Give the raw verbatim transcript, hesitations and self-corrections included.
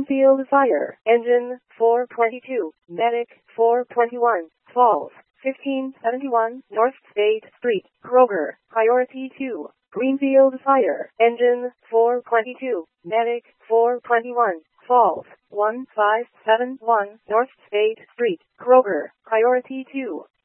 Greenfield Fire Engine four twenty-two, Medic four twenty-one, Falls fifteen seventy-one North State Street, Kroger, Priority two. Greenfield Fire Engine four twenty-two, Medic four twenty-one, Falls one five seven one North State Street, Kroger, Priority two.